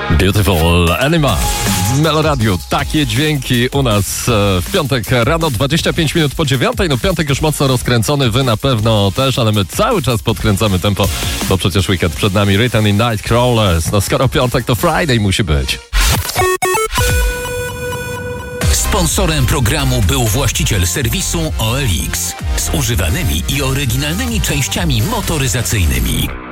Beautiful Anima. Meloradiu, takie dźwięki u nas w piątek rano, 25 minut po 9. No piątek już mocno rozkręcony, wy na pewno też, ale my cały czas podkręcamy tempo, bo przecież weekend przed nami. Return in Nightcrawlers. No skoro piątek, to Friday musi być. Sponsorem programu był właściciel serwisu OLX z używanymi i oryginalnymi częściami motoryzacyjnymi.